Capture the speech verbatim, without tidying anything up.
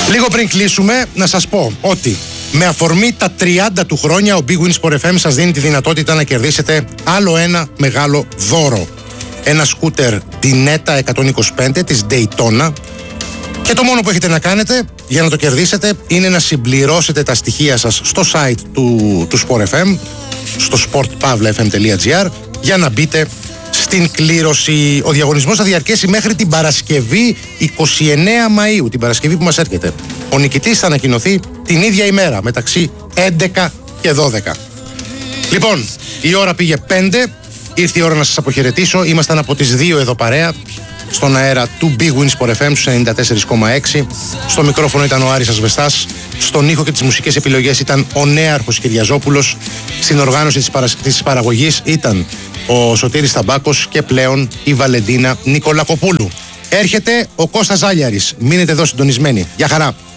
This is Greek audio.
Λίγο πριν κλείσουμε, να σας πω ότι με αφορμή τα τριάντα του χρόνια ο Big Win Sport εφ εμ σας δίνει τη δυνατότητα να κερδίσετε άλλο ένα μεγάλο δώρο. Ένα σκούτερ Dinetta εκατόν είκοσι πέντε της Daytona. Και το μόνο που έχετε να κάνετε για να το κερδίσετε είναι να συμπληρώσετε τα στοιχεία σας στο site του, του Sport εφ εμ, στο sport pavla f m τελεία g r, για να μπείτε στην κλήρωση. Ο διαγωνισμός θα διαρκέσει μέχρι την Παρασκευή εικοστή ενάτη Μαΐου, την Παρασκευή που μας έρχεται. Ο νικητής θα ανακοινωθεί την ίδια ημέρα, μεταξύ έντεκα και δώδεκα. Λοιπόν, η ώρα πήγε πέντε, ήρθε η ώρα να σας αποχαιρετήσω. Ήμασταν από τις δύο εδώ παρέα, στον αέρα του Big Win Sport εφ εμ στους ενενήντα τέσσερα κόμμα έξι. Στο μικρόφωνο ήταν ο Άρης Ασβεστάς. Στον ήχο και τις μουσικές επιλογές ήταν ο Νέαρχος Κυριαζόπουλος. Στην οργάνωση της, παρα... της παραγωγής ήταν ο Σωτήρης Ταμπάκος και πλέον η Βαλεντίνα Νικολακοπούλου. Έρχεται ο Κώστας Ζάλιαρης. Μείνετε εδώ συντονισμένοι. Γεια χαρά.